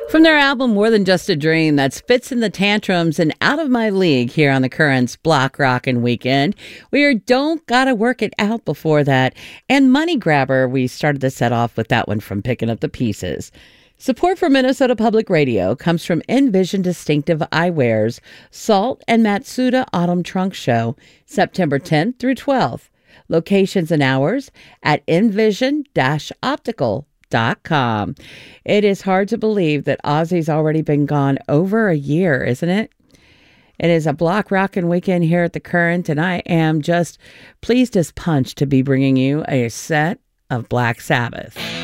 From their album More Than Just a Dream, that's Fits in the Tantrums and Out of My League here on the Currents Block Rockin' Weekend. We are Don't Gotta Work It Out before that. And Money Grabber, we started the set off with that one from Picking Up the Pieces. Support for Minnesota Public Radio comes from Envision Distinctive Eyewear's Salt and Matsuda Autumn Trunk Show, September 10th through 12th. Locations and hours at envision-optical.com. It is hard to believe that Ozzy's already been gone over a year, isn't it? It is a block rockin' weekend here at the Current, and I am just pleased as punch to be bringing you a set of Black Sabbath.